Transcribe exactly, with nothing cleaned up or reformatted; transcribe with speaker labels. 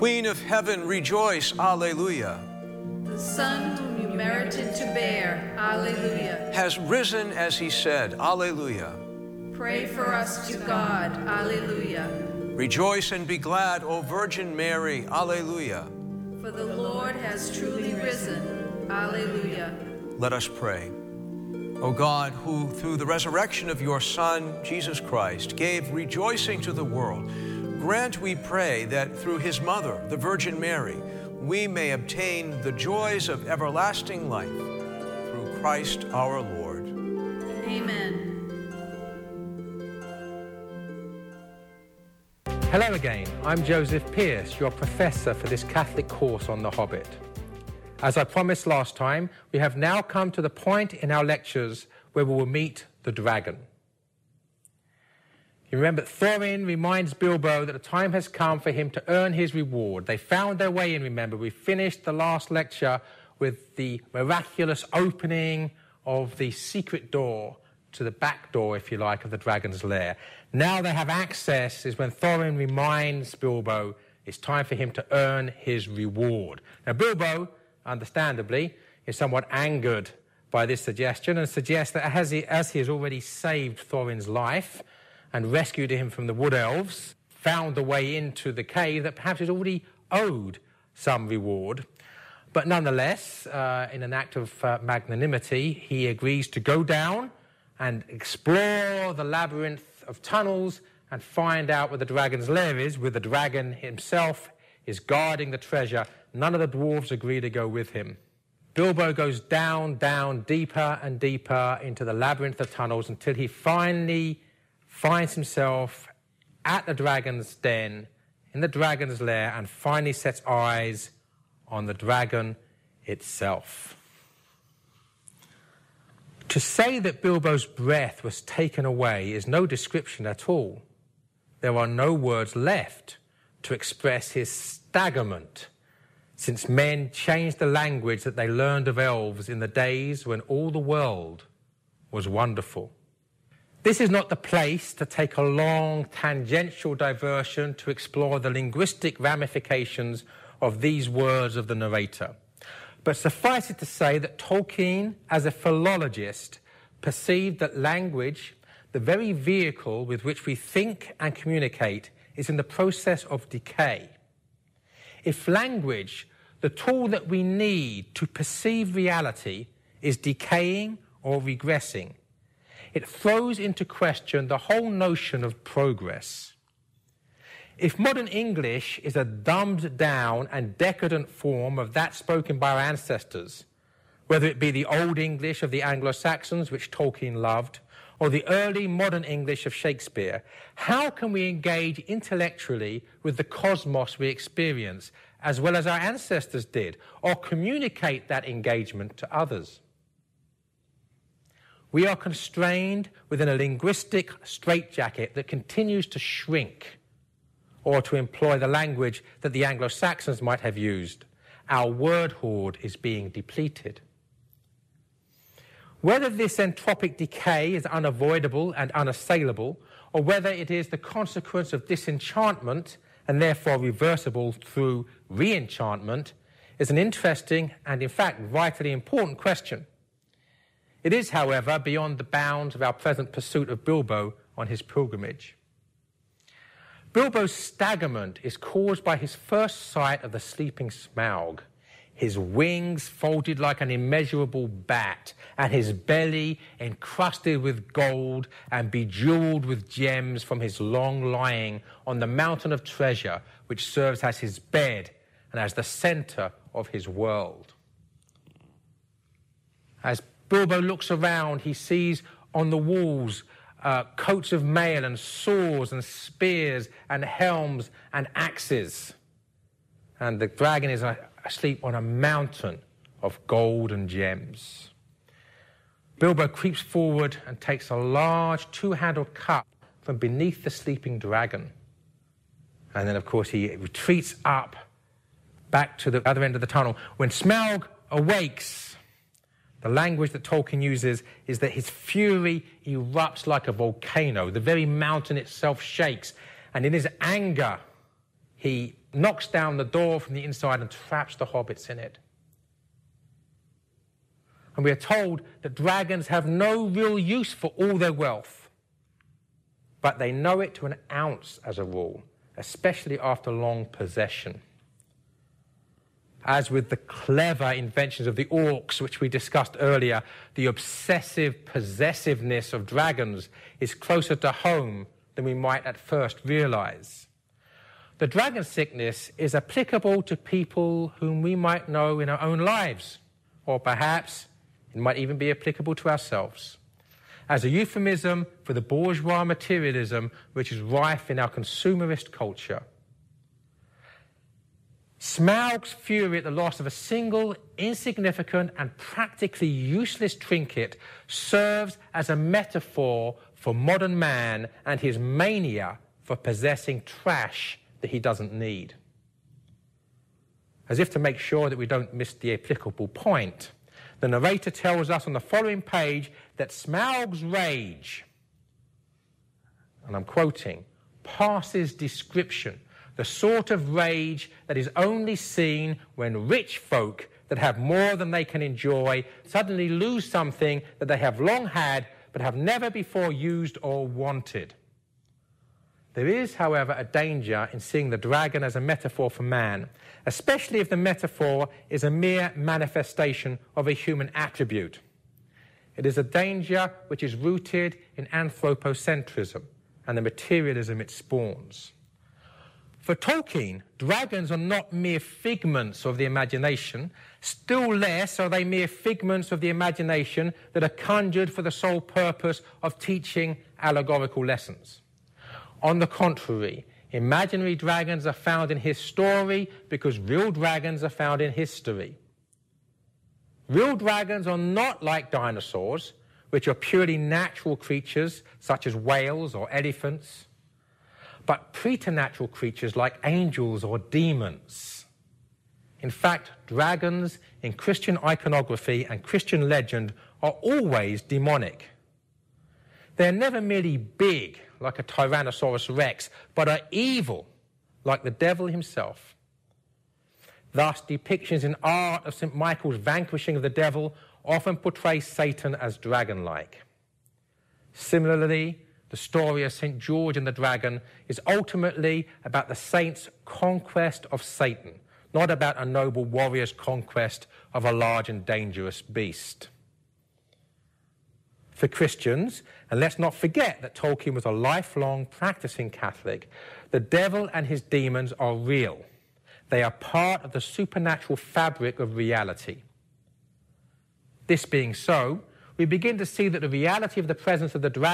Speaker 1: Queen of heaven, rejoice, alleluia.
Speaker 2: The Son whom you merited to bear, alleluia,
Speaker 1: has risen as he said, alleluia.
Speaker 2: Pray for us to God, alleluia.
Speaker 1: Rejoice and be glad, O Virgin Mary, alleluia.
Speaker 2: For the Lord has truly risen, alleluia.
Speaker 1: Let us pray. O God, who through the resurrection of your Son, Jesus Christ, gave rejoicing to the world, grant, we pray, that through his mother, the Virgin Mary, we may obtain the joys of everlasting life through Christ our Lord.
Speaker 2: Amen.
Speaker 3: Hello again, I'm Joseph Pearce, your professor for this Catholic course on The Hobbit. As I promised last time, we have now come to the point in our lectures where we will meet the dragon. You remember that Thorin reminds Bilbo that the time has come for him to earn his reward. They found their way in, remember. We finished the last lecture with the miraculous opening of the secret door to the back door, if you like, of the dragon's lair. Now they have access is when Thorin reminds Bilbo it's time for him to earn his reward. Now Bilbo, understandably, is somewhat angered by this suggestion and suggests that as he, as he has already saved Thorin's life and rescued him from the wood elves, found the way into the cave, that perhaps he's already owed some reward. But nonetheless, uh, in an act of uh, magnanimity, he agrees to go down and explore the labyrinth of tunnels and find out where the dragon's lair is, where the dragon himself is guarding the treasure. None of the dwarves agree to go with him. Bilbo goes down, down, deeper and deeper into the labyrinth of tunnels until he finally finds himself at the dragon's den, in the dragon's lair, and finally sets eyes on the dragon itself. To say that Bilbo's breath was taken away is no description at all. There are no words left to express his staggerment, since men changed the language that they learned of elves in the days when all the world was wonderful. This is not the place to take a long tangential diversion to explore the linguistic ramifications of these words of the narrator. But suffice it to say that Tolkien, as a philologist, perceived that language, the very vehicle with which we think and communicate, is in the process of decay. If language, the tool that we need to perceive reality, is decaying or regressing, it throws into question the whole notion of progress. If modern English is a dumbed down and decadent form of that spoken by our ancestors, whether it be the Old English of the Anglo-Saxons, which Tolkien loved, or the early modern English of Shakespeare, how can we engage intellectually with the cosmos we experience, as well as our ancestors did, or communicate that engagement to others? We are constrained within a linguistic straitjacket that continues to shrink, or to employ the language that the Anglo-Saxons might have used. Our word hoard is being depleted. Whether this entropic decay is unavoidable and unassailable, or whether it is the consequence of disenchantment and therefore reversible through re-enchantment, is an interesting and in fact vitally important question. It is, however, beyond the bounds of our present pursuit of Bilbo on his pilgrimage. Bilbo's staggerment is caused by his first sight of the sleeping Smaug, his wings folded like an immeasurable bat, and his belly encrusted with gold and bejewelled with gems from his long lying on the mountain of treasure, which serves as his bed and as the centre of his world. As Bilbo looks around, he sees on the walls Uh, coats of mail and swords and spears and helms and axes. And the dragon is asleep on a mountain of gold and gems. Bilbo creeps forward and takes a large two-handled cup from beneath the sleeping dragon. And then, of course, he retreats up back to the other end of the tunnel. When Smaug awakes, the language that Tolkien uses is that his fury erupts like a volcano. The very mountain itself shakes. And in his anger, he knocks down the door from the inside and traps the hobbits in it. And we are told that dragons have no real use for all their wealth, but they know it to an ounce as a rule, especially after long possession. As with the clever inventions of the orcs, which we discussed earlier, the obsessive possessiveness of dragons is closer to home than we might at first realize. The dragon sickness is applicable to people whom we might know in our own lives, or perhaps it might even be applicable to ourselves, as a euphemism for the bourgeois materialism which is rife in our consumerist culture. Smaug's fury at the loss of a single, insignificant and practically useless trinket serves as a metaphor for modern man and his mania for possessing trash that he doesn't need. As if to make sure that we don't miss the applicable point, the narrator tells us on the following page that Smaug's rage, and I'm quoting, passes description, the sort of rage that is only seen when rich folk that have more than they can enjoy suddenly lose something that they have long had but have never before used or wanted. There is, however, a danger in seeing the dragon as a metaphor for man, especially if the metaphor is a mere manifestation of a human attribute. It is a danger which is rooted in anthropocentrism and the materialism it spawns. For Tolkien, dragons are not mere figments of the imagination, still less are they mere figments of the imagination that are conjured for the sole purpose of teaching allegorical lessons. On the contrary, imaginary dragons are found in his story because real dragons are found in history. Real dragons are not like dinosaurs, which are purely natural creatures such as whales or elephants, but preternatural creatures like angels or demons. In fact, dragons in Christian iconography and Christian legend are always demonic. They're never merely big, like a Tyrannosaurus Rex, but are evil, like the devil himself. Thus, depictions in art of Saint Michael's vanquishing of the devil often portray Satan as dragon-like. Similarly, the story of Saint George and the Dragon is ultimately about the saint's conquest of Satan, not about a noble warrior's conquest of a large and dangerous beast. For Christians, and let's not forget that Tolkien was a lifelong practicing Catholic, the devil and his demons are real. They are part of the supernatural fabric of reality. This being so, we begin to see that the reality of the presence of the dragon